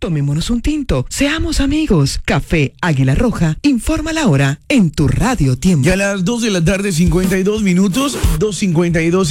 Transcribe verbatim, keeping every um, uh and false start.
Tomémonos un tinto, seamos amigos. Café Águila Roja, informa la hora en tu radio tiempo. Ya a las dos de la tarde, cincuenta y dos minutos, dos cincuenta y dos.